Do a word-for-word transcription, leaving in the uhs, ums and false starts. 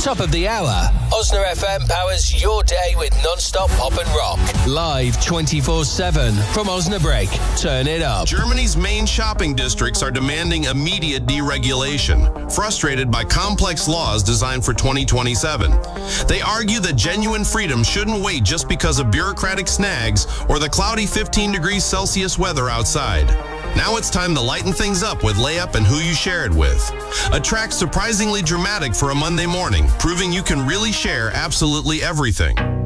top of the hour, Osna F M powers your day with non-stop pop and rock. Live twenty-four seven from Osnabrück. Turn it up. Germany's main shopping districts are demanding immediate deregulation, frustrated by complex laws designed for twenty twenty-seven. They argue that genuine freedom shouldn't wait just because of bureaucratic snags or the cloudy fifteen degrees Celsius weather outside. Now it's time to lighten things up with Layup and Who You Share It With. A track surprisingly dramatic for a Monday morning, proving you can really share absolutely everything.